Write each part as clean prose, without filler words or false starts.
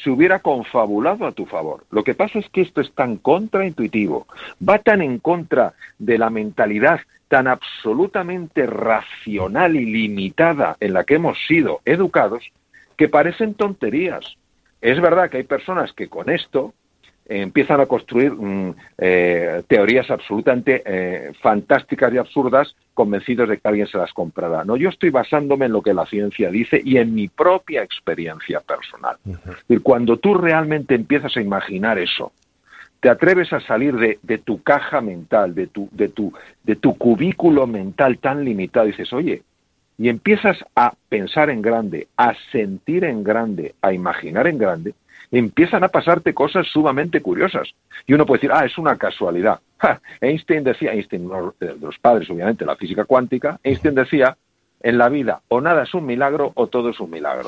se hubiera confabulado a tu favor. Lo que pasa es que esto es tan contraintuitivo, va tan en contra de la mentalidad tan absolutamente racional y limitada en la que hemos sido educados, que parecen tonterías. Es verdad que hay personas que con esto empiezan a construir teorías absolutamente fantásticas y absurdas, convencidos de que alguien se las comprará. No, yo estoy basándome en lo que la ciencia dice y en mi propia experiencia personal. Es decir, cuando tú realmente empiezas a imaginar eso, te atreves a salir de tu caja mental, de tu cubículo mental tan limitado, y dices, oye, y empiezas a pensar en grande, a sentir en grande, a imaginar en grande, empiezan a pasarte cosas sumamente curiosas. Y uno puede decir, es una casualidad. Einstein decía, uno de los padres, obviamente, de la física cuántica, Einstein decía, en la vida o nada es un milagro o todo es un milagro.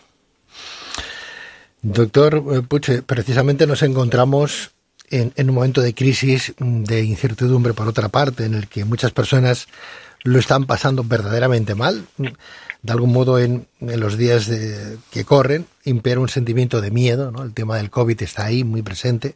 Doctor Puig, precisamente nos encontramos en un momento de crisis, de incertidumbre por otra parte, en el que muchas personas lo están pasando verdaderamente mal. De algún modo en los días que corren impera un sentimiento de miedo, ¿no? El tema del COVID está ahí muy presente.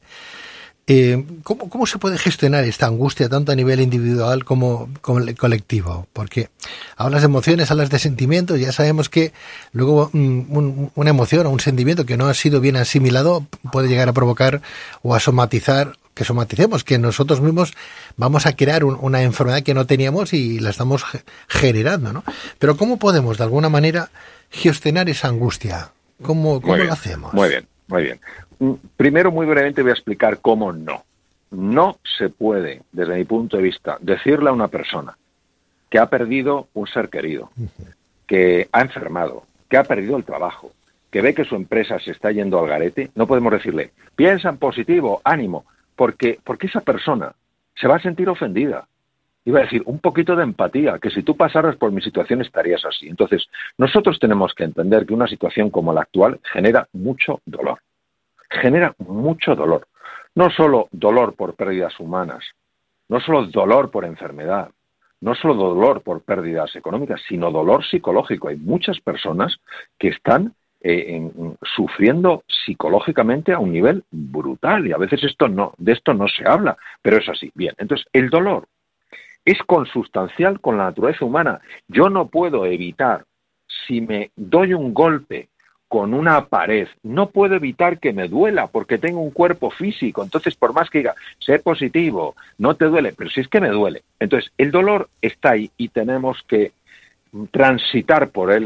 ¿Cómo se puede gestionar esta angustia tanto a nivel individual como colectivo? Porque hablas de emociones, hablas de sentimientos, ya sabemos que luego una emoción o un sentimiento que no ha sido bien asimilado puede llegar a provocar o a somatizar, que somaticemos, que nosotros mismos vamos a crear una enfermedad que no teníamos y la estamos generando, ¿no? Pero ¿cómo podemos de alguna manera gestionar esa angustia? ¿Cómo lo hacemos? Muy bien. Primero, muy brevemente, voy a explicar cómo no. No se puede, desde mi punto de vista, decirle a una persona que ha perdido un ser querido, que ha enfermado, que ha perdido el trabajo, que ve que su empresa se está yendo al garete, no podemos decirle, piensa en positivo, ánimo, porque esa persona se va a sentir ofendida. Iba a decir, un poquito de empatía, que si tú pasaras por mi situación estarías así. Entonces, nosotros tenemos que entender que una situación como la actual genera mucho dolor. Genera mucho dolor. No solo dolor por pérdidas humanas, no solo dolor por enfermedad, no solo dolor por pérdidas económicas, sino dolor psicológico. Hay muchas personas que están sufriendo psicológicamente a un nivel brutal y a veces de esto no se habla, pero es así. Bien, entonces el dolor es consustancial con la naturaleza humana. Yo no puedo evitar, si me doy un golpe con una pared, no puedo evitar que me duela porque tengo un cuerpo físico. Entonces, por más que diga, sé positivo, no te duele, pero si es que me duele. Entonces, el dolor está ahí y tenemos que transitar por él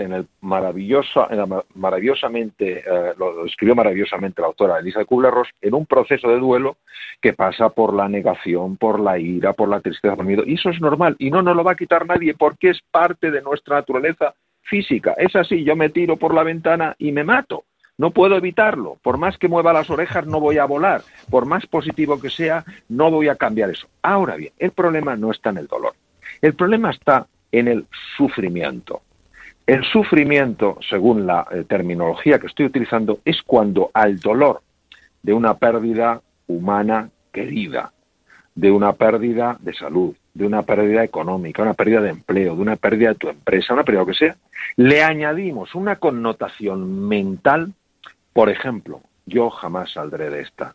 maravillosamente, lo describió maravillosamente la autora Elisa Kubler-Ross, en un proceso de duelo que pasa por la negación, por la ira, por la tristeza, por el miedo. Y eso es normal y no nos lo va a quitar nadie porque es parte de nuestra naturaleza física. Es así, yo me tiro por la ventana y me mato. No puedo evitarlo. Por más que mueva las orejas, no voy a volar. Por más positivo que sea, no voy a cambiar eso. Ahora bien, el problema no está en el dolor. El problema está en el sufrimiento. El sufrimiento, según la terminología que estoy utilizando, es cuando al dolor de una pérdida humana querida, de una pérdida de salud, de una pérdida económica, una pérdida de empleo, de una pérdida de tu empresa, una pérdida de lo que sea, le añadimos una connotación mental. Por ejemplo, yo jamás saldré de esta.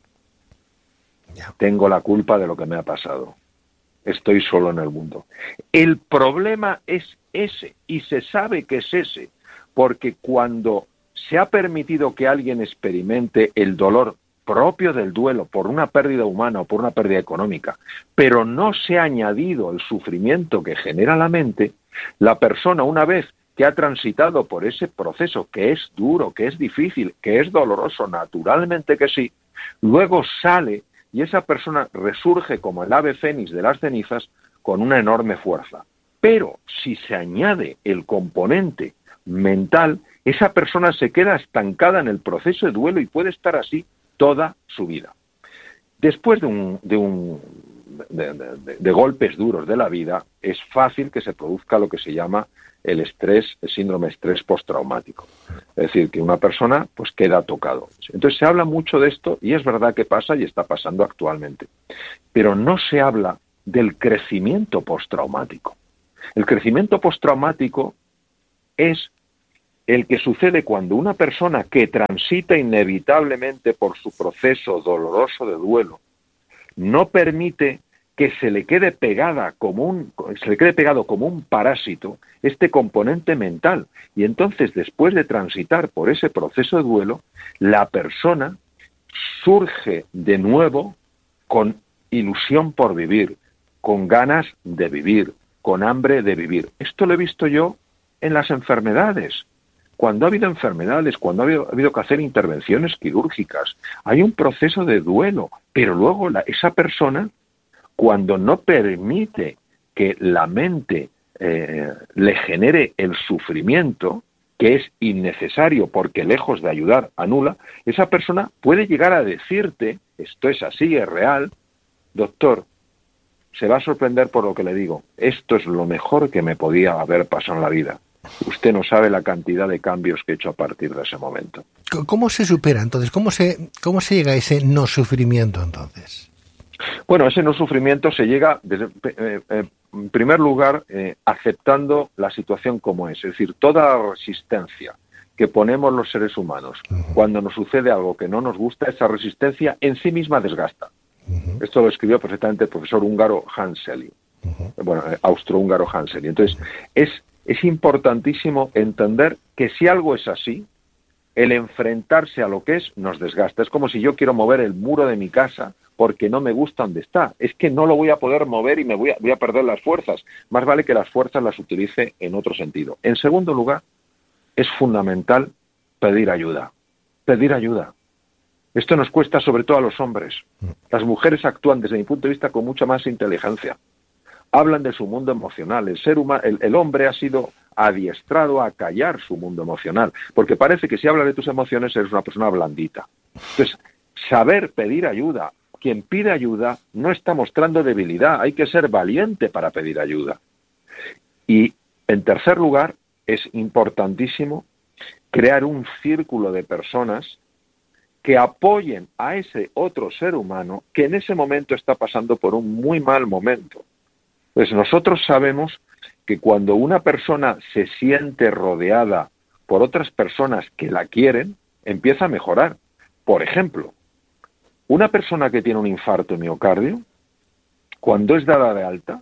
Tengo la culpa de lo que me ha pasado. Estoy solo en el mundo. El problema es ese, y se sabe que es ese, porque cuando se ha permitido que alguien experimente el dolor propio del duelo por una pérdida humana o por una pérdida económica, pero no se ha añadido el sufrimiento que genera la mente, la persona, una vez que ha transitado por ese proceso que es duro, que es difícil, que es doloroso, naturalmente que sí, luego sale y esa persona resurge como el ave fénix de las cenizas con una enorme fuerza. Pero si se añade el componente mental, esa persona se queda estancada en el proceso de duelo y puede estar así toda su vida. Después de golpes duros de la vida, es fácil que se produzca lo que se llama el síndrome de estrés postraumático. Es decir, que una persona pues queda tocado. Entonces se habla mucho de esto y es verdad que pasa y está pasando actualmente. Pero no se habla del crecimiento postraumático. El crecimiento postraumático es el que sucede cuando una persona que transita inevitablemente por su proceso doloroso de duelo no permite que se le quede pegado como un parásito este componente mental. Y entonces, después de transitar por ese proceso de duelo, la persona surge de nuevo con ilusión por vivir, con ganas de vivir, con hambre de vivir. Esto lo he visto yo en las enfermedades. Cuando ha habido enfermedades, cuando ha habido que hacer intervenciones quirúrgicas, hay un proceso de duelo, pero luego esa persona, cuando no permite que la mente le genere el sufrimiento, que es innecesario porque lejos de ayudar anula, esa persona puede llegar a decirte, esto es así, es real, doctor, se va a sorprender por lo que le digo, esto es lo mejor que me podía haber pasado en la vida. Usted no sabe la cantidad de cambios que he hecho a partir de ese momento. ¿Cómo se supera entonces? ¿Cómo se llega a ese no sufrimiento entonces? Bueno, ese no sufrimiento se llega, en primer lugar, aceptando la situación como es decir, toda la resistencia que ponemos los seres humanos cuando nos sucede algo que no nos gusta, esa resistencia en sí misma desgasta. Esto lo escribió perfectamente el profesor húngaro Hans Selye, austrohúngaro Hans Selye. Entonces, es importantísimo entender que si algo es así, el enfrentarse a lo que es nos desgasta. Es como si yo quiero mover el muro de mi casa porque no me gusta donde está. Es que no lo voy a poder mover y voy a perder las fuerzas. Más vale que las fuerzas las utilice en otro sentido. En segundo lugar, es fundamental pedir ayuda. Pedir ayuda. Esto nos cuesta sobre todo a los hombres. Las mujeres actúan desde mi punto de vista con mucha más inteligencia. Hablan de su mundo emocional. El hombre ha sido adiestrado a callar su mundo emocional, porque parece que si hablas de tus emociones eres una persona blandita. Entonces, saber pedir ayuda. Quien pide ayuda no está mostrando debilidad, hay que ser valiente para pedir ayuda. Y, en tercer lugar, es importantísimo crear un círculo de personas que apoyen a ese otro ser humano que en ese momento está pasando por un muy mal momento. Pues nosotros sabemos que cuando una persona se siente rodeada por otras personas que la quieren, empieza a mejorar. Por ejemplo, una persona que tiene un infarto de miocardio, cuando es dada de alta,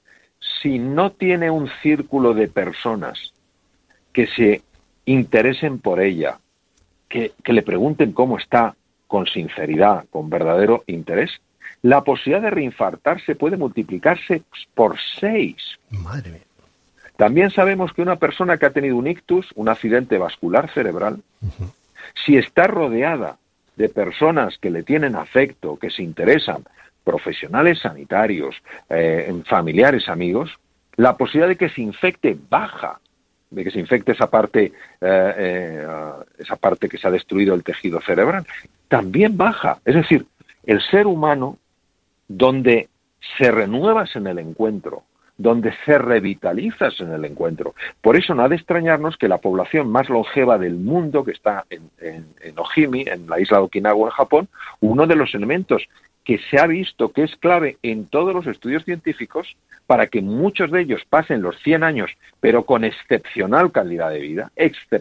si no tiene un círculo de personas que se interesen por ella, que le pregunten cómo está con sinceridad, con verdadero interés, la posibilidad de reinfartarse puede multiplicarse por 6. Madre mía. También sabemos que una persona que ha tenido un ictus, un accidente vascular cerebral, si está rodeada de personas que le tienen afecto, que se interesan, profesionales sanitarios, familiares, amigos, la posibilidad de que se infecte baja, de que se infecte esa parte que se ha destruido el tejido cerebral, también baja. Es decir, el ser humano, donde se renuevas en el encuentro, donde se revitalizas en el encuentro. Por eso no ha de extrañarnos que la población más longeva del mundo, que está en Ohimi, en la isla de Okinawa, en Japón, uno de los elementos que se ha visto que es clave en todos los estudios científicos para que muchos de ellos pasen los 100 años, pero con excepcional calidad de vida,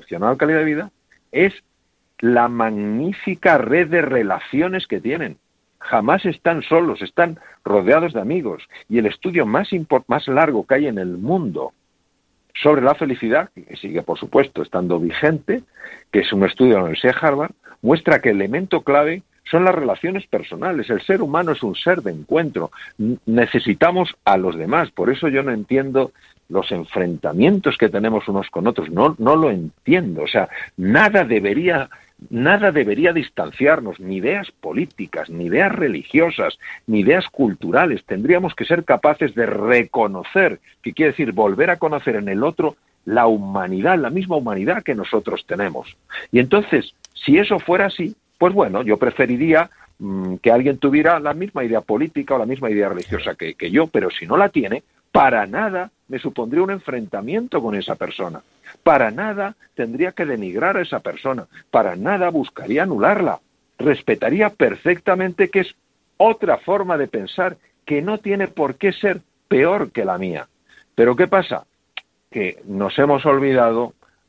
es la magnífica red de relaciones que tienen. Jamás están solos, están rodeados de amigos. Y el estudio más largo que hay en el mundo sobre la felicidad, que sigue por supuesto estando vigente, que es un estudio de la Universidad de Harvard, muestra que el elemento clave son las relaciones personales. El ser humano es un ser de encuentro. Necesitamos a los demás. Por eso yo no entiendo los enfrentamientos que tenemos unos con otros. No lo entiendo. O sea, nada debería distanciarnos, ni ideas políticas, ni ideas religiosas, ni ideas culturales. Tendríamos que ser capaces de reconocer, que quiere decir volver a conocer en el otro la humanidad, la misma humanidad que nosotros tenemos. Y entonces, si eso fuera así, pues bueno, yo preferiría que alguien tuviera la misma idea política o la misma idea religiosa que yo, pero si no la tiene, para nada me supondría un enfrentamiento con esa persona. Para nada tendría que denigrar a esa persona. Para nada buscaría anularla. Respetaría perfectamente que es otra forma de pensar que no tiene por qué ser peor que la mía. Pero ¿qué pasa? Que nos hemos olvidado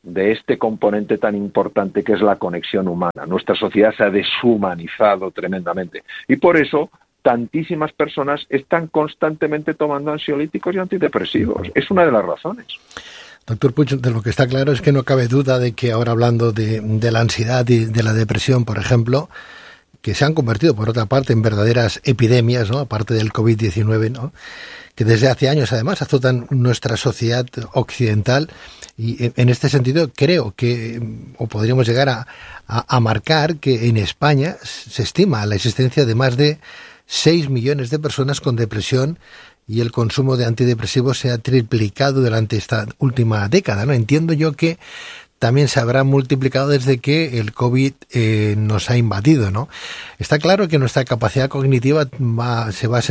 de este componente tan importante que es la conexión humana. Nuestra sociedad se ha deshumanizado tremendamente y por eso tantísimas personas están constantemente tomando ansiolíticos y antidepresivos. Es una de las razones. Doctor Puig, de lo que está claro es que no cabe duda de que ahora, hablando de la ansiedad y de la depresión, por ejemplo, que se han convertido, por otra parte, en verdaderas epidemias, ¿no?, aparte del COVID-19, ¿no?, que desde hace años, además, azotan nuestra sociedad occidental. Y en este sentido creo que, o podríamos llegar a marcar que en España se estima la existencia de más de 6 millones de personas con depresión, y el consumo de antidepresivos se ha triplicado durante esta última década, ¿no? Entiendo yo que también se habrá multiplicado desde que el COVID nos ha invadido, ¿no? Está claro que nuestra capacidad cognitiva se va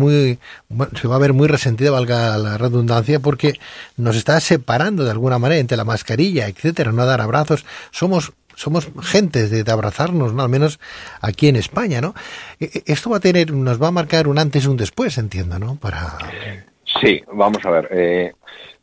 a ver muy resentida, valga la redundancia, porque nos está separando de alguna manera entre la mascarilla, etcétera, no dar abrazos. Somos gente de abrazarnos, ¿no?, al menos aquí en España, ¿no? Esto nos va a marcar un antes y un después, entiendo, ¿no? Sí, vamos a ver.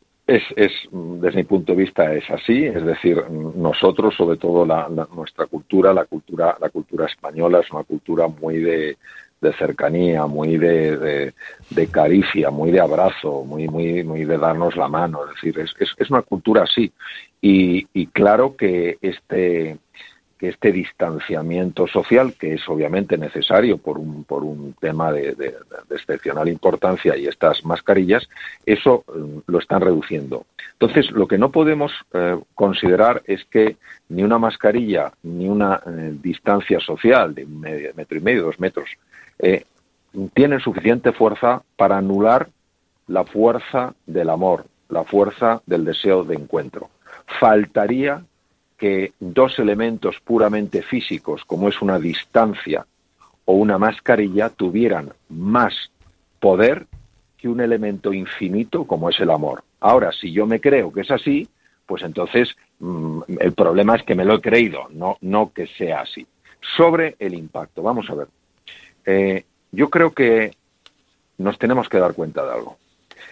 Desde mi punto de vista es así, es decir, nosotros, sobre todo nuestra cultura, la cultura española, es una cultura muy de cercanía, muy de caricia, muy de abrazo, muy de darnos la mano, es decir, es una cultura así. Y claro que este distanciamiento social, que es obviamente necesario por un tema de excepcional importancia, y estas mascarillas, eso lo están reduciendo. Entonces, lo que no podemos considerar es que ni una mascarilla ni una distancia social de 1,5 metros, 2 metros, tienen suficiente fuerza para anular la fuerza del amor, la fuerza del deseo de encuentro. Faltaría que 2 elementos puramente físicos, como es una distancia o una mascarilla, tuvieran más poder que un elemento infinito como es el amor. Ahora, si yo me creo que es así, pues entonces el problema es que me lo he creído, no que sea así. Sobre el impacto, vamos a ver. Yo creo que nos tenemos que dar cuenta de algo.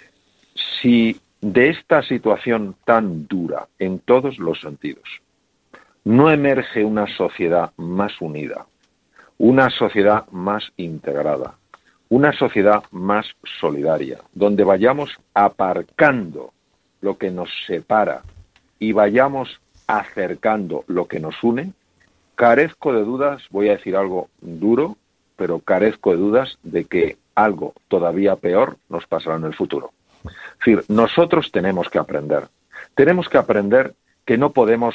Si de esta situación tan dura en todos los sentidos no emerge una sociedad más unida, una sociedad más integrada, una sociedad más solidaria, donde vayamos aparcando lo que nos separa y vayamos acercando lo que nos une, carezco de dudas, voy a decir algo duro, pero carezco de dudas de que algo todavía peor nos pasará en el futuro. Es decir, nosotros tenemos que aprender que no podemos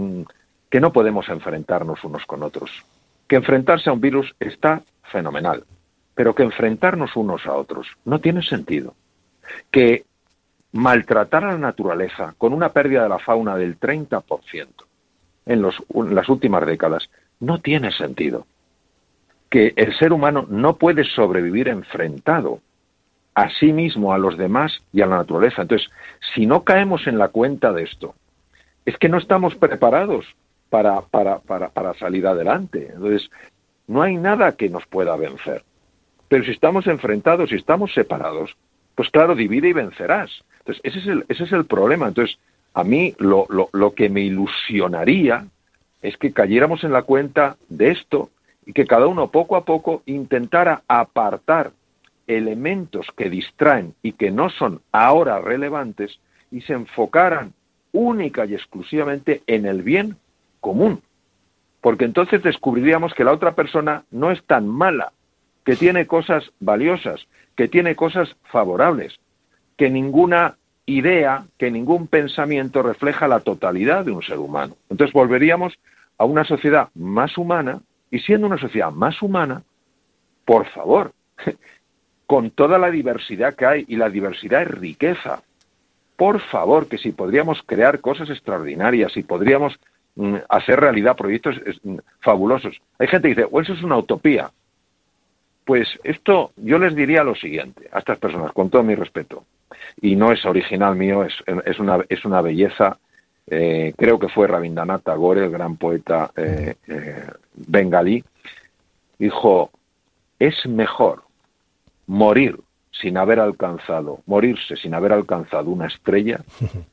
enfrentarnos unos con otros. Que enfrentarse a un virus está fenomenal, pero que enfrentarnos unos a otros no tiene sentido. Que maltratar a la naturaleza con una pérdida de la fauna del 30% en las últimas décadas no tiene sentido. Que el ser humano no puede sobrevivir enfrentado a sí mismo, a los demás y a la naturaleza. Entonces, si no caemos en la cuenta de esto, es que no estamos preparados para salir adelante. Entonces, no hay nada que nos pueda vencer. Pero si estamos enfrentados, si estamos separados, pues claro, divide y vencerás. Entonces, ese es el problema. Entonces, a mí lo que me ilusionaría es que cayéramos en la cuenta de esto y que cada uno poco a poco intentara apartar elementos que distraen y que no son ahora relevantes y se enfocaran única y exclusivamente en el bien común. Porque entonces descubriríamos que la otra persona no es tan mala, que tiene cosas valiosas, que tiene cosas favorables, que ninguna idea, que ningún pensamiento refleja la totalidad de un ser humano. Entonces volveríamos a una sociedad más humana, y siendo una sociedad más humana, por favor, con toda la diversidad que hay, y la diversidad es riqueza, por favor, que si podríamos crear cosas extraordinarias, y podríamos hacer realidad proyectos fabulosos. Hay gente que dice, eso es una utopía. Pues esto, yo les diría lo siguiente a estas personas, con todo mi respeto, y no es original mío, es una belleza. Creo que fue Rabindranath Tagore, el gran poeta bengalí, dijo, es mejor morirse sin haber alcanzado una estrella,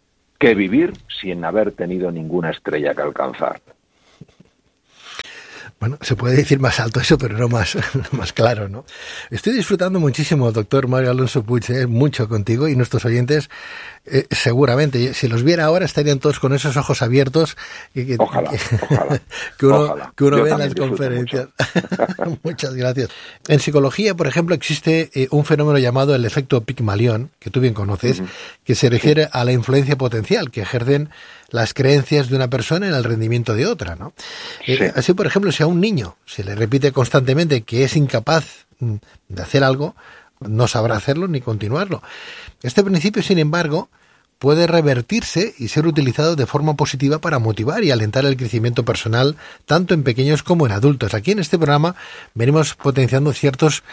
que vivir sin haber tenido ninguna estrella que alcanzar. Bueno, se puede decir más alto eso, pero no más, más claro, ¿no? Estoy disfrutando muchísimo, doctor Mario Alonso Puig, mucho contigo, y nuestros oyentes seguramente, si los viera ahora, estarían todos con esos ojos abiertos Ojalá. que uno ve en las conferencias. Muchas gracias. En psicología, por ejemplo, existe un fenómeno llamado el efecto Pigmalión, que tú bien conoces, que se refiere a la influencia potencial que ejercen las creencias de una persona en el rendimiento de otra, ¿no? Así, por ejemplo, si a un niño se le repite constantemente que es incapaz de hacer algo, no sabrá hacerlo ni continuarlo. Este principio, sin embargo, puede revertirse y ser utilizado de forma positiva para motivar y alentar el crecimiento personal, tanto en pequeños como en adultos. Aquí en este programa venimos potenciando ciertos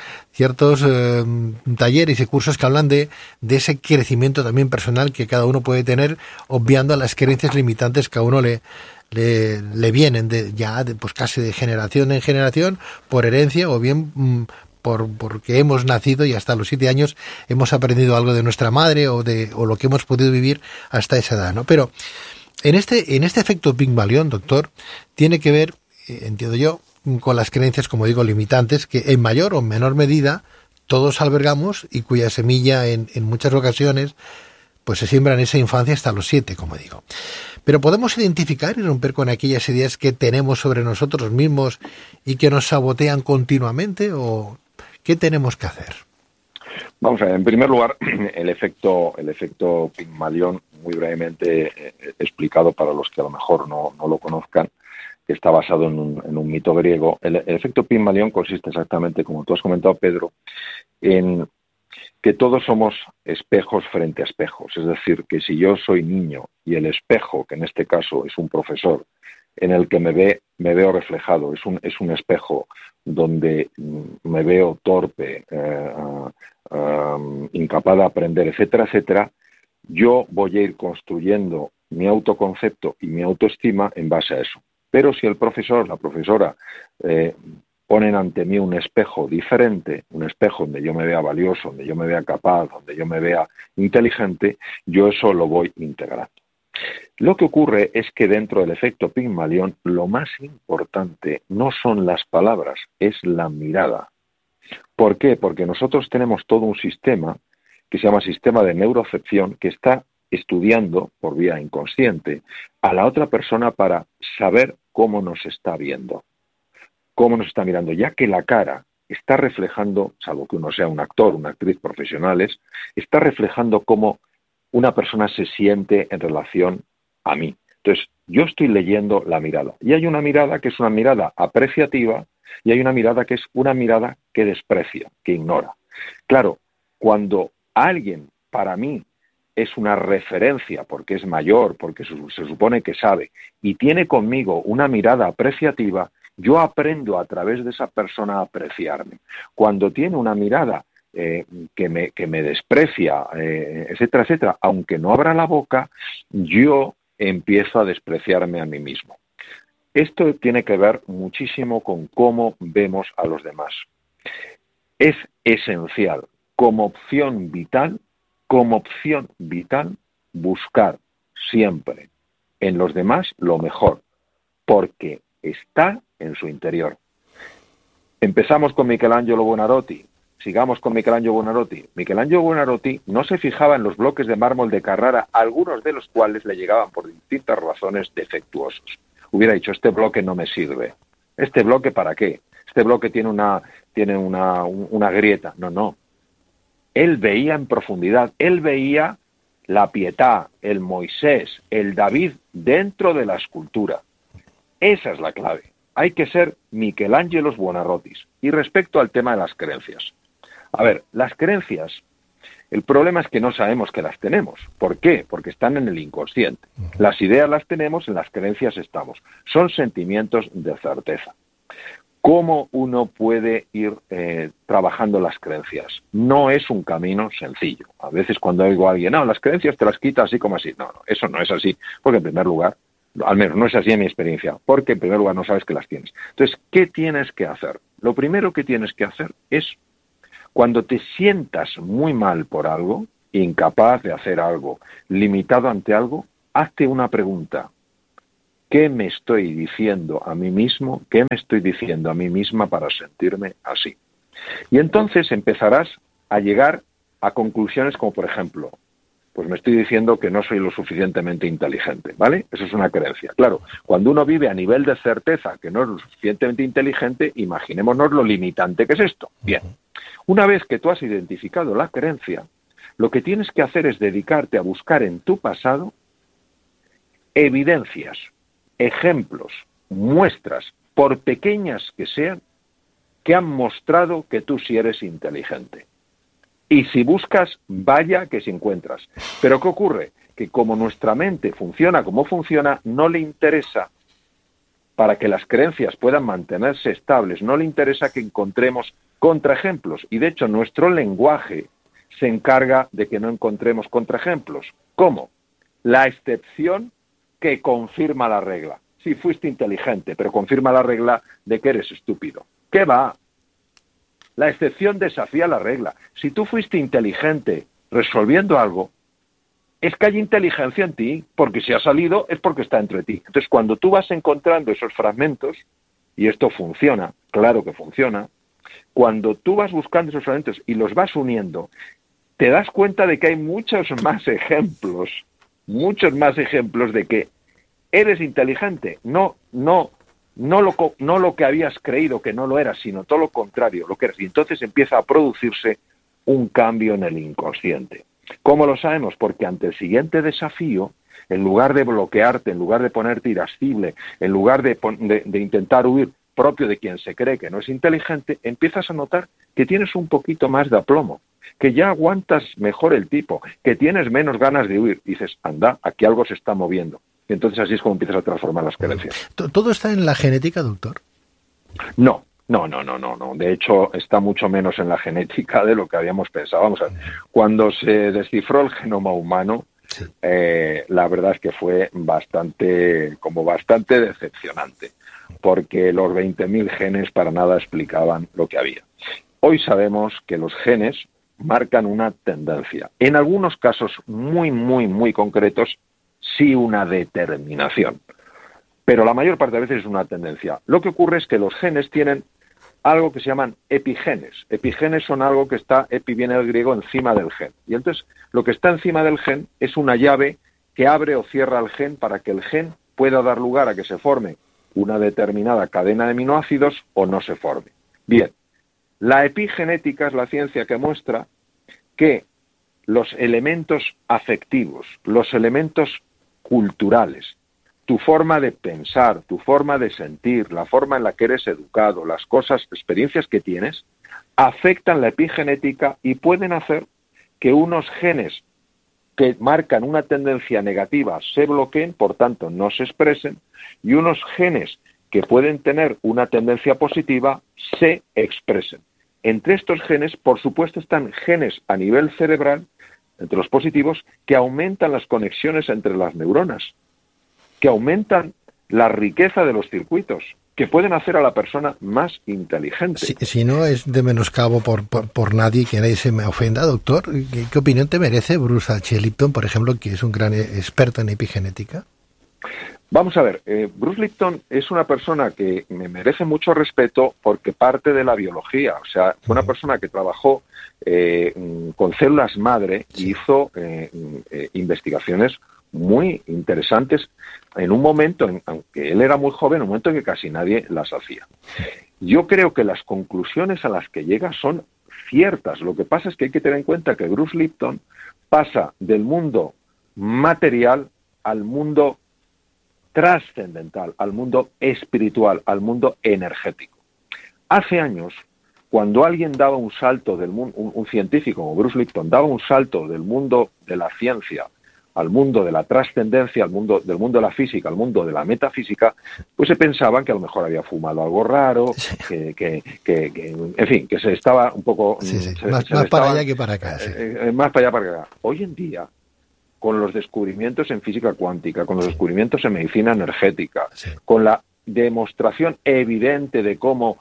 talleres y cursos que hablan de ese crecimiento también personal que cada uno puede tener, obviando a las creencias limitantes que a uno le vienen pues casi de generación en generación, por herencia o bien porque hemos nacido y hasta los 7 años hemos aprendido algo de nuestra madre o lo que hemos podido vivir hasta esa edad, ¿no? Pero en este efecto Pigmalión, doctor, tiene que ver, entiendo yo, con las creencias, como digo, limitantes, que en mayor o menor medida todos albergamos y cuya semilla en muchas ocasiones pues se siembra en esa infancia hasta los 7, como digo. Pero podemos identificar y romper con aquellas ideas que tenemos sobre nosotros mismos y que nos sabotean continuamente, ¿o qué tenemos que hacer? Vamos a ver, en primer lugar, el efecto Pigmalión, muy brevemente explicado para los que a lo mejor no lo conozcan, que está basado en un mito griego. El efecto Pigmalión consiste exactamente, como tú has comentado, Pedro, en que todos somos espejos frente a espejos. Es decir, que si yo soy niño y el espejo, que en este caso es un profesor, en el que me veo reflejado, es un espejo donde me veo torpe, incapaz de aprender, etcétera, etcétera, yo voy a ir construyendo mi autoconcepto y mi autoestima en base a eso. Pero si el profesor, la profesora, ponen ante mí un espejo diferente, un espejo donde yo me vea valioso, donde yo me vea capaz, donde yo me vea inteligente, yo eso lo voy integrando. Lo que ocurre es que dentro del efecto Pigmalión, lo más importante no son las palabras, es la mirada. ¿Por qué? Porque nosotros tenemos todo un sistema que se llama sistema de neurocepción, que está estudiando por vía inconsciente a la otra persona para saber cómo nos está viendo. Cómo nos está mirando, ya que la cara está reflejando, salvo que uno sea un actor, una actriz profesionales, está reflejando cómo una persona se siente en relación a mí. Entonces, yo estoy leyendo la mirada. Y hay una mirada que es una mirada apreciativa y hay una mirada que es una mirada que desprecia, que ignora. Claro, cuando alguien, para mí, es una referencia porque es mayor, porque se supone que sabe, y tiene conmigo una mirada apreciativa, yo aprendo a través de esa persona a apreciarme. Cuando tiene una mirada que me desprecia, etcétera, etcétera, aunque no abra la boca, yo empiezo a despreciarme a mí mismo. Esto tiene que ver muchísimo con cómo vemos a los demás. Es esencial, como opción vital, buscar siempre en los demás lo mejor, porque está en su interior. Empezamos con Michelangelo Buonarroti, sigamos con Michelangelo Buonarroti. Michelangelo Buonarroti no se fijaba en los bloques de mármol de Carrara, algunos de los cuales le llegaban por distintas razones defectuosos. Hubiera dicho, este bloque no me sirve. ¿Este bloque para qué? Este bloque tiene una grieta. No. Él veía en profundidad, él veía la Pietà, el Moisés, el David dentro de la escultura. Esa es la clave. Hay que ser Michelangelos Buonarrotis. Y respecto al tema de las creencias. A ver, las creencias, el problema es que no sabemos que las tenemos. ¿Por qué? Porque están en el inconsciente. Las ideas las tenemos, en las creencias estamos. Son sentimientos de certeza. ¿Cómo uno puede ir trabajando las creencias? No es un camino sencillo. A veces cuando oigo a alguien, no, las creencias te las quita así como así. No, eso no es así. Porque en primer lugar, al menos no es así en mi experiencia, porque en primer lugar no sabes que las tienes. Entonces, ¿qué tienes que hacer? Lo primero que tienes que hacer es, cuando te sientas muy mal por algo, incapaz de hacer algo, limitado ante algo, hazte una pregunta. ¿Qué me estoy diciendo a mí mismo? ¿Qué me estoy diciendo a mí misma para sentirme así? Y entonces empezarás a llegar a conclusiones como, por ejemplo, pues me estoy diciendo que no soy lo suficientemente inteligente, ¿vale? Eso es una creencia. Claro, cuando uno vive a nivel de certeza que no es lo suficientemente inteligente, imaginémonos lo limitante que es esto. Bien, una vez que tú has identificado la creencia, lo que tienes que hacer es dedicarte a buscar en tu pasado evidencias, ejemplos, muestras, por pequeñas que sean, que han mostrado que tú sí eres inteligente. Y si buscas, vaya que si encuentras. Pero ¿qué ocurre? Que como nuestra mente funciona como funciona, no le interesa, para que las creencias puedan mantenerse estables, no le interesa que encontremos contraejemplos. Y de hecho nuestro lenguaje se encarga de que no encontremos contraejemplos. ¿Cómo? La excepción que confirma la regla. Sí, fuiste inteligente, pero confirma la regla de que eres estúpido. ¿Qué va? La excepción desafía la regla. Si tú fuiste inteligente resolviendo algo, es que hay inteligencia en ti, porque si ha salido es porque está entre ti. Entonces, cuando tú vas encontrando esos fragmentos, y esto funciona, claro que funciona, cuando tú vas buscando esos fragmentos y los vas uniendo, te das cuenta de que hay muchos más ejemplos de que eres inteligente, no lo que habías creído que no lo eras, sino todo lo contrario, lo que eres. Y entonces empieza a producirse un cambio en el inconsciente. ¿Cómo lo sabemos? Porque ante el siguiente desafío, en lugar de bloquearte, en lugar de ponerte irascible, en lugar de intentar huir propio de quien se cree que no es inteligente, empiezas a notar que tienes un poquito más de aplomo, que ya aguantas mejor el tipo, que tienes menos ganas de huir. Y dices, anda, aquí algo se está moviendo. Y entonces así es como empiezas a transformar las creencias. ¿Todo está en la genética, doctor? No. De hecho, está mucho menos en la genética de lo que habíamos pensado. Vamos a ver, cuando se descifró el genoma humano, sí, la verdad es que fue bastante decepcionante, porque los 20.000 genes para nada explicaban lo que había. Hoy sabemos que los genes marcan una tendencia. En algunos casos muy concretos, sí una determinación. Pero la mayor parte de veces es una tendencia. Lo que ocurre es que los genes tienen algo que se llaman epigenes. Epigenes son algo que está, epi viene del griego, encima del gen. Y entonces lo que está encima del gen es una llave que abre o cierra el gen para que el gen pueda dar lugar a que se forme una determinada cadena de aminoácidos o no se forme. Bien, la epigenética es la ciencia que muestra que los elementos afectivos, los elementos culturales, tu forma de pensar, tu forma de sentir, la forma en la que eres educado, las cosas, experiencias que tienes, afectan la epigenética y pueden hacer que unos genes que marcan una tendencia negativa se bloqueen, por tanto no se expresen, y unos genes que pueden tener una tendencia positiva se expresen. Entre estos genes, por supuesto, están genes a nivel cerebral, entre los positivos, que aumentan las conexiones entre las neuronas, que aumentan la riqueza de los circuitos, que pueden hacer a la persona más inteligente. Si no es de menoscabo por nadie, que nadie se me ofenda, doctor, ¿qué opinión te merece Bruce H. Lipton, por ejemplo, que es un gran experto en epigenética? Vamos a ver, Bruce Lipton es una persona que me merece mucho respeto porque parte de la biología, o sea, fue una persona que trabajó con células madre y hizo investigaciones muy interesantes en un momento, aunque él era muy joven, en un momento en que casi nadie las hacía. Yo creo que las conclusiones a las que llega son ciertas. Lo que pasa es que hay que tener en cuenta que Bruce Lipton pasa del mundo material al mundo trascendental, al mundo espiritual, al mundo energético. Hace años, cuando alguien daba un salto del mundo, un científico como Bruce Lipton daba un salto del mundo de la ciencia al mundo de la trascendencia, del mundo de la física, al mundo de la metafísica, pues se pensaban que a lo mejor había fumado algo raro, que en fin, que se estaba un poco... Más para allá que para acá. Más para allá para acá. Hoy en día, con los descubrimientos en física cuántica, con los descubrimientos en medicina energética, con la demostración evidente de cómo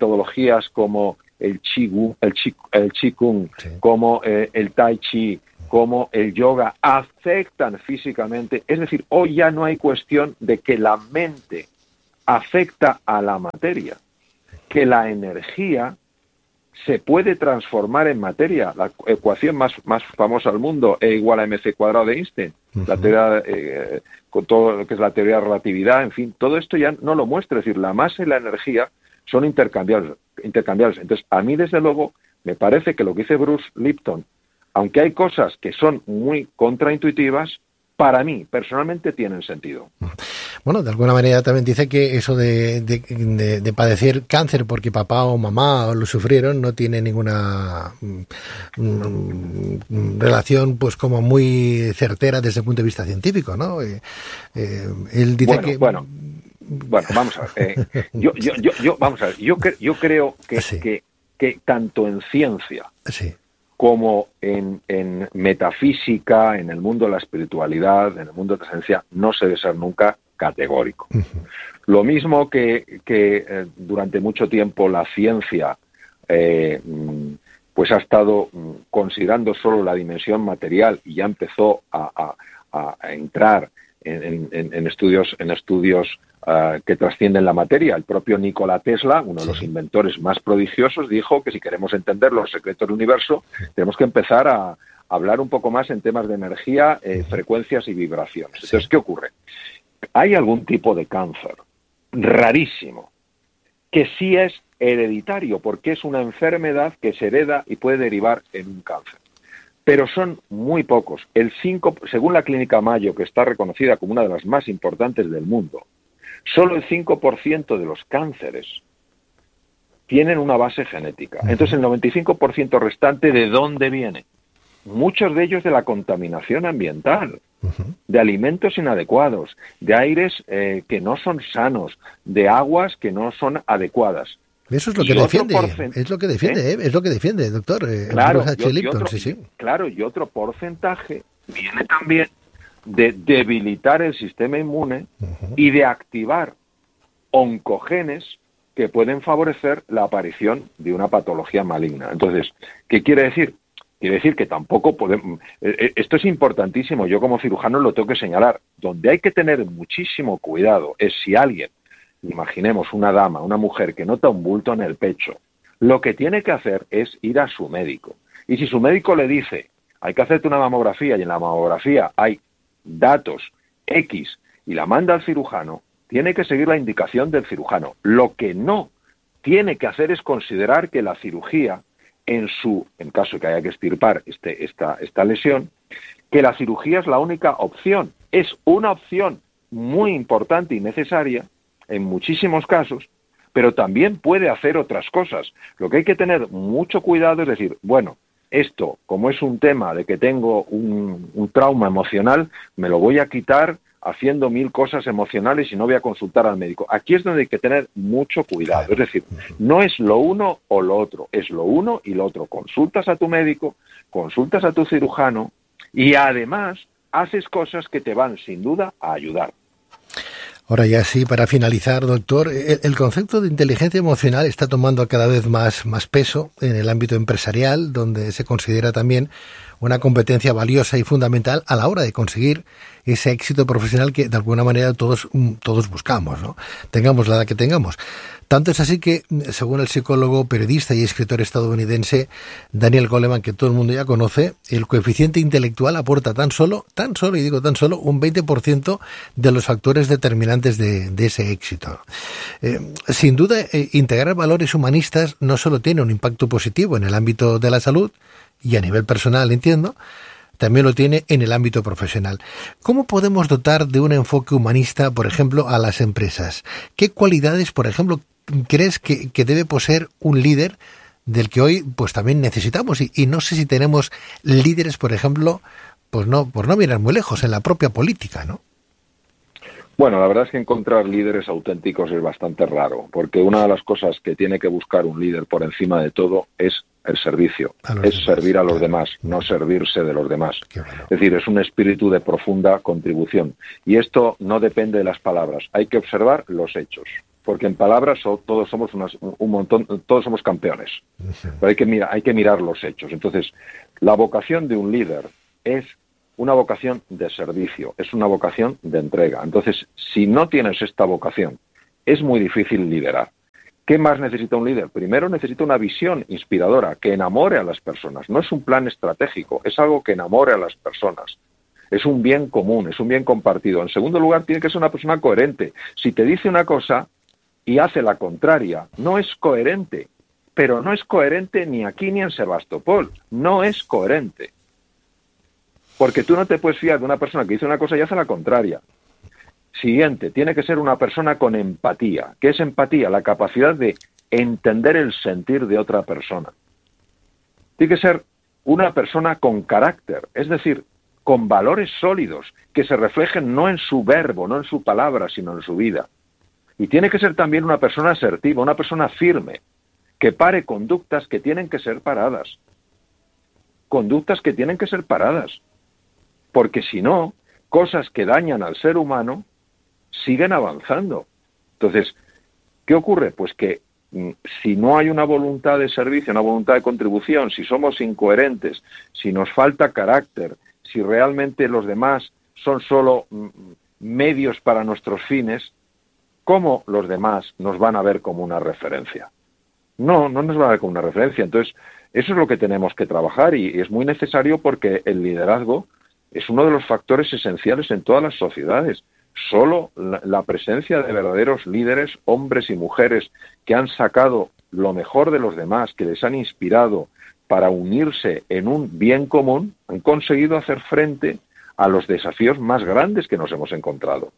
metodologías como el Qigong, como el Tai Chi, como el yoga afectan físicamente. Es decir, hoy ya no hay cuestión de que la mente afecta a la materia, que la energía se puede transformar en materia. La ecuación más famosa del mundo, E igual a mc cuadrado de Einstein, la teoría, con todo lo que es la teoría de relatividad, en fin, todo esto ya no lo muestra. Es decir, la masa y la energía son intercambiables. Entonces, a mí, desde luego, me parece que lo que dice Bruce Lipton, aunque hay cosas que son muy contraintuitivas, para mí, personalmente, tienen sentido. Bueno, de alguna manera también dice que eso de padecer cáncer porque papá o mamá lo sufrieron no tiene ninguna relación, pues, como muy certera desde el punto de vista científico, ¿no? Él dice Bueno, vamos a ver. Vamos a ver. Yo creo que, Sí. que tanto en ciencia Sí. como en metafísica, en el mundo de la espiritualidad, en el mundo de la ciencia, no se debe ser nunca categórico. Lo mismo que durante mucho tiempo la ciencia pues ha estado considerando solo la dimensión material y ya empezó a entrar en estudios que trascienden la materia. El propio Nikola Tesla, uno de los inventores más prodigiosos, dijo que si queremos entender los secretos del universo, tenemos que empezar a hablar un poco más en temas de energía, frecuencias y vibraciones. Entonces, ¿qué ocurre? Hay algún tipo de cáncer rarísimo que sí es hereditario, porque es una enfermedad que se hereda y puede derivar en un cáncer. Pero son muy pocos. Según la Clínica Mayo, que está reconocida como una de las más importantes del mundo, solo el 5% de los cánceres tienen una base genética. Entonces, el 95% restante, ¿de dónde viene? Muchos de ellos de la contaminación ambiental, de alimentos inadecuados, de aires que no son sanos, de aguas que no son adecuadas. Eso es lo que defiende, es lo que defiende, doctor. Claro, Lipton, sí. Claro, y otro porcentaje viene también de debilitar el sistema inmune y de activar oncogenes que pueden favorecer la aparición de una patología maligna. Entonces, ¿qué quiere decir? Quiere decir que tampoco podemos... Esto es importantísimo, yo como cirujano lo tengo que señalar. Donde hay que tener muchísimo cuidado es si alguien, imaginemos una dama, una mujer que nota un bulto en el pecho, lo que tiene que hacer es ir a su médico. Y si su médico le dice, hay que hacerte una mamografía, y en la mamografía hay datos X, y la manda al cirujano, tiene que seguir la indicación del cirujano. Lo que no tiene que hacer es considerar que la cirugía, en caso de que haya que extirpar esta lesión, que la cirugía es la única opción. Es una opción muy importante y necesaria en muchísimos casos, pero también puede hacer otras cosas. Lo que hay que tener mucho cuidado es decir, bueno, esto, como es un tema de que tengo un trauma emocional, me lo voy a quitar haciendo 1000 cosas emocionales y no voy a consultar al médico. Aquí es donde hay que tener mucho cuidado. Es decir, no es lo uno o lo otro, es lo uno y lo otro. Consultas a tu médico, consultas a tu cirujano y además haces cosas que te van sin duda a ayudar. Ahora ya sí, para finalizar, doctor, el concepto de inteligencia emocional está tomando cada vez más peso en el ámbito empresarial, donde se considera también una competencia valiosa y fundamental a la hora de conseguir ese éxito profesional que de alguna manera todos buscamos, ¿no? Tengamos la edad que tengamos. Tanto es así que, según el psicólogo, periodista y escritor estadounidense Daniel Goleman, que todo el mundo ya conoce, el coeficiente intelectual aporta tan solo, un 20% de los factores determinantes de ese éxito. Sin duda, integrar valores humanistas no solo tiene un impacto positivo en el ámbito de la salud, y a nivel personal, entiendo, también lo tiene en el ámbito profesional. ¿Cómo podemos dotar de un enfoque humanista, por ejemplo, a las empresas? ¿Qué cualidades, por ejemplo, crees que debe poseer un líder del que hoy pues también necesitamos? Y no sé si tenemos líderes, por ejemplo, por no mirar muy lejos, en la propia política, ¿no? Bueno, la verdad es que encontrar líderes auténticos es bastante raro, porque una de las cosas que tiene que buscar un líder por encima de todo es el servicio, es servir a los demás, no servirse de los demás. Bueno. Es decir, es un espíritu de profunda contribución. Y esto no depende de las palabras, hay que observar los hechos, porque en palabras todos somos todos somos campeones, pero hay que mirar los hechos. Entonces, la vocación de un líder es una vocación de servicio, es una vocación de entrega. Entonces, si no tienes esta vocación, es muy difícil liderar. ¿Qué más necesita un líder? Primero necesita una visión inspiradora, que enamore a las personas. No es un plan estratégico, es algo que enamore a las personas. Es un bien común, es un bien compartido. En segundo lugar, tiene que ser una persona coherente. Si te dice una cosa y hace la contraria, no es coherente. Pero no es coherente ni aquí ni en Sebastopol. No es coherente. Porque tú no te puedes fiar de una persona que dice una cosa y hace la contraria. Siguiente, tiene que ser una persona con empatía. ¿Qué es empatía? La capacidad de entender el sentir de otra persona. Tiene que ser una persona con carácter, es decir, con valores sólidos, que se reflejen no en su verbo, no en su palabra, sino en su vida. Y tiene que ser también una persona asertiva, una persona firme, que pare conductas que tienen que ser paradas. Conductas que tienen que ser paradas. Porque si no, cosas que dañan al ser humano siguen avanzando. Entonces, ¿qué ocurre? Pues que si no hay una voluntad de servicio, una voluntad de contribución, si somos incoherentes, si nos falta carácter, si realmente los demás son solo medios para nuestros fines, ¿cómo los demás nos van a ver como una referencia? No nos van a ver como una referencia. Entonces, eso es lo que tenemos que trabajar y es muy necesario porque el liderazgo es uno de los factores esenciales en todas las sociedades. Solo la presencia de verdaderos líderes, hombres y mujeres, que han sacado lo mejor de los demás, que les han inspirado para unirse en un bien común, han conseguido hacer frente a los desafíos más grandes que nos hemos encontrado.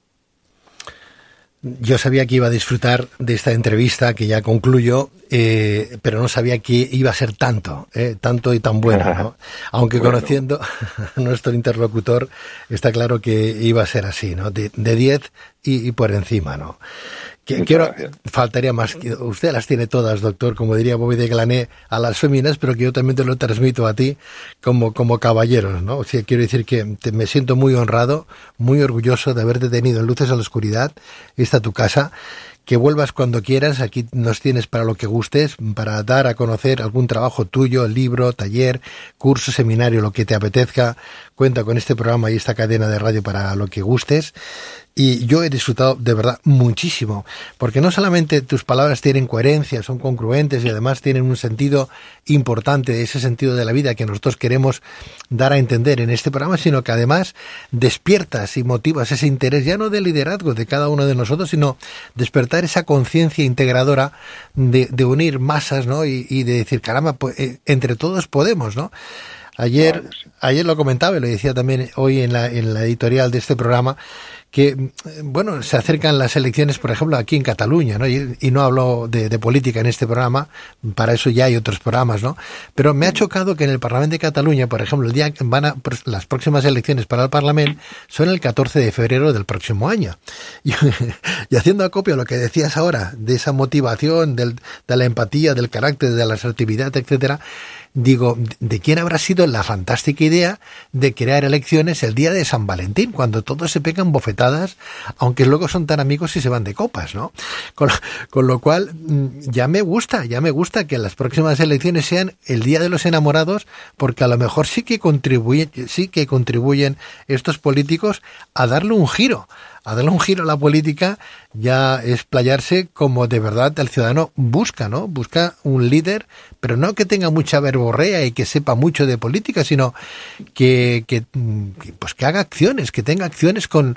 Yo sabía que iba a disfrutar de esta entrevista, que ya concluyo, pero no sabía que iba a ser tanto y tan buena, ¿no? Aunque bueno, conociendo a nuestro interlocutor, está claro que iba a ser así, ¿no? De 10 y por encima, ¿no? Faltaría más. Usted las tiene todas, doctor, como diría Bobby de Glané, a las féminas, pero que yo también te lo transmito a ti como caballeros, ¿no? O sea, quiero decir que me siento muy honrado, muy orgulloso de haberte tenido en Luces a la Oscuridad. Esta tu casa. Que vuelvas cuando quieras, aquí nos tienes para lo que gustes, para dar a conocer algún trabajo tuyo, libro, taller, curso, seminario, lo que te apetezca. Cuenta con este programa y esta cadena de radio para lo que gustes. Y yo he disfrutado de verdad muchísimo, porque no solamente tus palabras tienen coherencia, son congruentes y además tienen un sentido importante, ese sentido de la vida que nosotros queremos dar a entender en este programa, sino que además despiertas y motivas ese interés, ya no del liderazgo de cada uno de nosotros, sino despertar esa conciencia integradora de unir masas, ¿no? Y de decir, caramba, pues, entre todos podemos, ¿no? Ayer lo comentaba y lo decía también hoy en la editorial de este programa, que, bueno, se acercan las elecciones, por ejemplo, aquí en Cataluña, ¿no? Y no hablo de política en este programa, para eso ya hay otros programas, ¿no? Pero me ha chocado que en el Parlamento de Cataluña, por ejemplo, el día que las próximas elecciones para el Parlamento son el 14 de febrero del próximo año. Y haciendo acopio a lo que decías ahora, de esa motivación, de la empatía, del carácter, de la asertividad, etcétera, digo, ¿de quién habrá sido la fantástica idea de crear elecciones el día de San Valentín, cuando todos se pegan bofetadas, aunque luego son tan amigos y se van de copas, ¿no? Con lo cual, ya me gusta que las próximas elecciones sean el día de los enamorados, porque a lo mejor sí que contribuyen estos políticos a darle un giro a la política, ya es playarse como de verdad el ciudadano busca, ¿no? Busca un líder, pero no que tenga mucha verborrea y que sepa mucho de política, sino que haga acciones, que tenga acciones con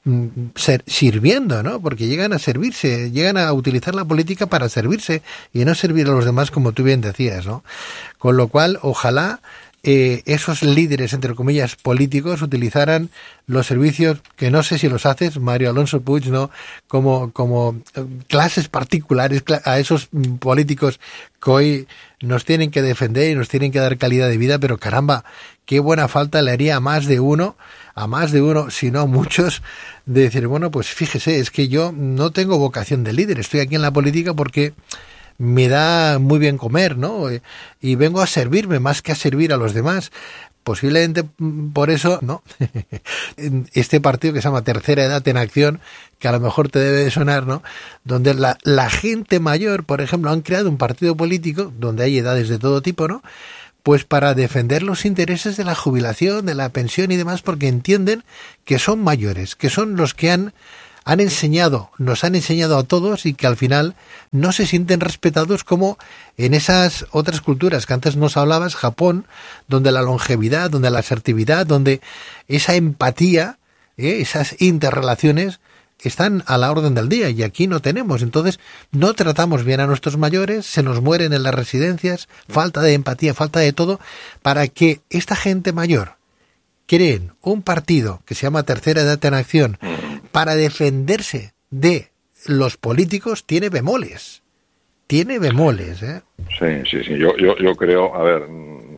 sirviendo, ¿no? Porque llegan a servirse, llegan a utilizar la política para servirse y no servir a los demás, como tú bien decías, ¿no? Con lo cual, ojalá esos líderes, entre comillas, políticos, utilizaran los servicios, que no sé si los haces, Mario Alonso Puig, ¿no? Como clases particulares a esos políticos que hoy nos tienen que defender y nos tienen que dar calidad de vida, pero caramba, qué buena falta le haría a más de uno, si no a muchos, de decir, bueno, pues fíjese, es que yo no tengo vocación de líder, estoy aquí en la política porque me da muy bien comer, ¿no? Y vengo a servirme más que a servir a los demás. Posiblemente por eso, ¿no? Este partido que se llama Tercera Edad en Acción, que a lo mejor te debe de sonar, ¿no? Donde la gente mayor, por ejemplo, han creado un partido político donde hay edades de todo tipo, ¿no? pues para defender los intereses de la jubilación, de la pensión y demás, porque entienden que son mayores, que son los que nos han enseñado a todos y que al final no se sienten respetados como en esas otras culturas que antes nos hablabas, Japón, donde la longevidad, donde la asertividad, donde esa empatía, esas interrelaciones están a la orden del día y aquí no tenemos. Entonces no tratamos bien a nuestros mayores, se nos mueren en las residencias, falta de empatía, falta de todo, para que esta gente mayor creen un partido que se llama Tercera Edad en Acción para defenderse de los políticos. Tiene bemoles, ¿eh? Sí. Yo creo, a ver,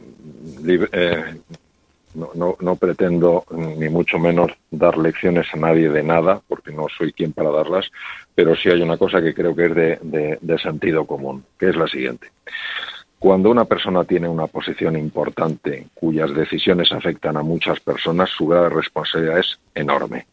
no pretendo ni mucho menos dar lecciones a nadie de nada, porque no soy quien para darlas, pero sí hay una cosa que creo que es de sentido común, que es la siguiente. Cuando una persona tiene una posición importante cuyas decisiones afectan a muchas personas, su grado de responsabilidad es enorme.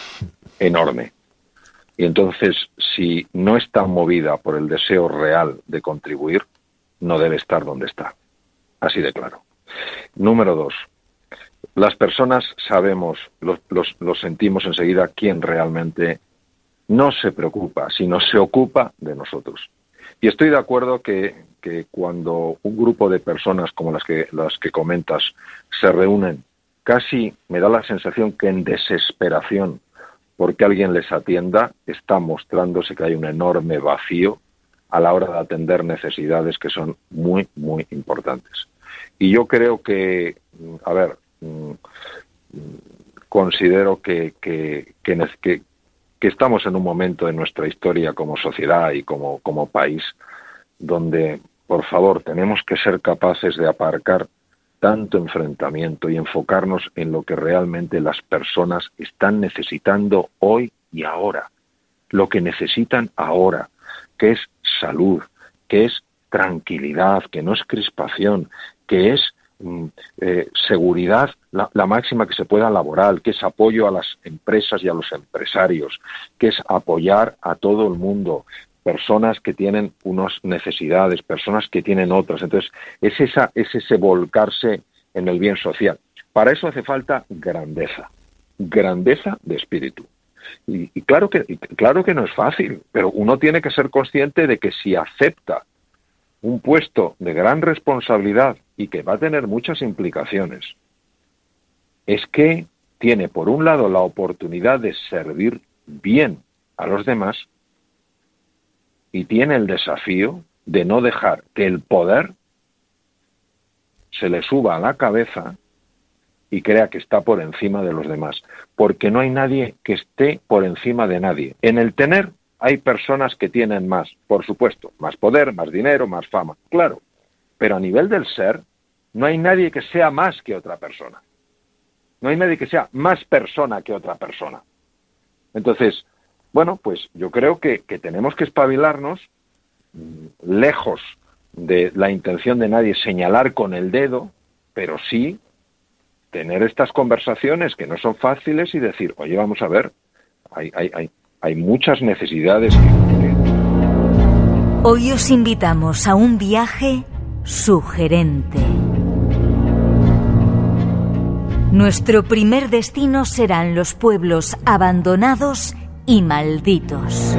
Y entonces, si no está movida por el deseo real de contribuir, no debe estar donde está. Así de claro. Número 2. Las personas sabemos, lo sentimos enseguida, quién realmente no se preocupa, sino se ocupa de nosotros. Y estoy de acuerdo que cuando un grupo de personas como las que comentas se reúnen, casi me da la sensación que en desesperación porque alguien les atienda, está mostrándose que hay un enorme vacío a la hora de atender necesidades que son muy, muy importantes. Y yo creo que, considero que estamos en un momento de nuestra historia como sociedad y como país donde, por favor, tenemos que ser capaces de aparcar tanto enfrentamiento y enfocarnos en lo que realmente las personas están necesitando hoy y ahora, lo que necesitan ahora, que es salud, que es tranquilidad, que no es crispación, que es seguridad, la máxima que se pueda laboral, que es apoyo a las empresas y a los empresarios, que es apoyar a todo el mundo, personas que tienen unas necesidades, personas que tienen otras. Entonces, es ese volcarse en el bien social. Para eso hace falta grandeza de espíritu. Y claro que no es fácil, pero uno tiene que ser consciente de que si acepta un puesto de gran responsabilidad y que va a tener muchas implicaciones, es que tiene, por un lado, la oportunidad de servir bien a los demás y tiene el desafío de no dejar que el poder se le suba a la cabeza y crea que está por encima de los demás, porque no hay nadie que esté por encima de nadie. En el tener hay personas que tienen más, por supuesto, más poder, más dinero, más fama, claro, pero a nivel del ser no hay nadie que sea más que otra persona. No hay nadie que sea más persona que otra persona. Entonces, bueno, pues yo creo que tenemos que espabilarnos, lejos de la intención de nadie señalar con el dedo, pero sí tener estas conversaciones que no son fáciles y decir, oye, vamos a ver, hay muchas necesidades que cubrir. Hoy os invitamos a un viaje sugerente. Nuestro primer destino serán los pueblos abandonados y malditos.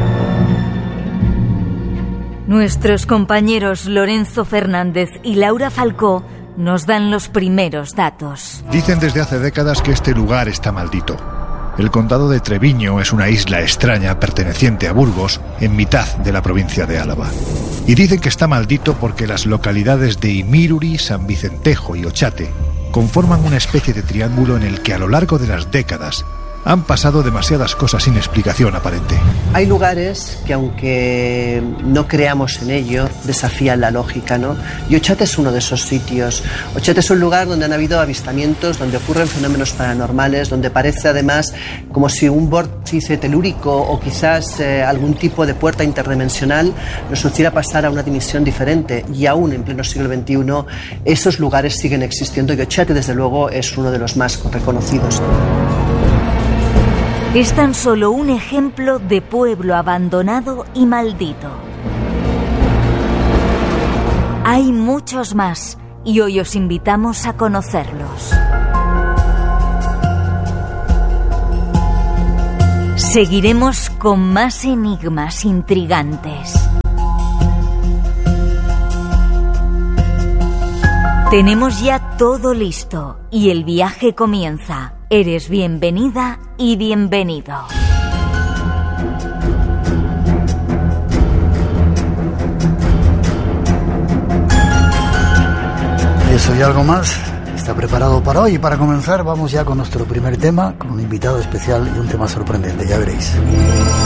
Nuestros compañeros Lorenzo Fernández y Laura Falcó nos dan los primeros datos. Dicen desde hace décadas que este lugar está maldito. El condado de Treviño es una isla extraña perteneciente a Burgos, en mitad de la provincia de Álava. Y dicen que está maldito porque las localidades de Imíruri, San Vicentejo y Ochate conforman una especie de triángulo en el que a lo largo de las décadas han pasado demasiadas cosas sin explicación aparente. Hay lugares que, aunque no creamos en ello, desafían la lógica, ¿no? Y Ochate es uno de esos sitios. Ochate es un lugar donde han habido avistamientos, donde ocurren fenómenos paranormales, donde parece además como si un vórtice telúrico o quizás algún tipo de puerta interdimensional nos hiciera pasar a una dimensión diferente. Y aún en pleno siglo XXI, esos lugares siguen existiendo y Ochate, desde luego, es uno de los más reconocidos. Es tan solo un ejemplo de pueblo abandonado y maldito. Hay muchos más y hoy os invitamos a conocerlos. Seguiremos con más enigmas intrigantes. Tenemos ya todo listo y el viaje comienza. Eres bienvenida y bienvenido. Eso y algo más está preparado para hoy. Y para comenzar vamos ya con nuestro primer tema, con un invitado especial y un tema sorprendente, ya veréis.